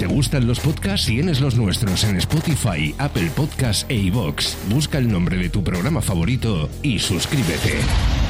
te gustan los podcasts, tienes los nuestros en Spotify, Apple Podcasts e iVoox. Busca el nombre de tu programa favorito y suscríbete.